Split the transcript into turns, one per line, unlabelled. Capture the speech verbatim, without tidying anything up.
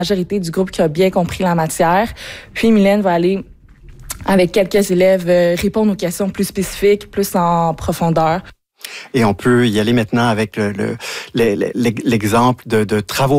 majorité du groupe qui a bien compris la matière. Puis Mylène va aller, avec quelques élèves, euh, répondre aux questions plus spécifiques, plus en profondeur.
Et on peut y aller maintenant avec le, le, le, l'exemple de, de travaux